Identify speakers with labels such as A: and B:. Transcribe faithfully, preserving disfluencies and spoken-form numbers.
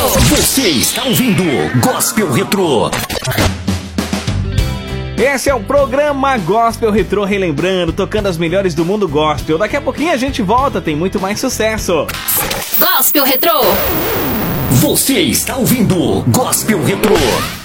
A: Você está ouvindo Gospel Retrô.
B: Esse é o programa Gospel Retrô, relembrando, tocando as melhores do mundo gospel. Daqui a pouquinho a gente volta, tem muito mais sucesso.
C: Gospel Retrô.
A: Você está ouvindo Gospel Retrô.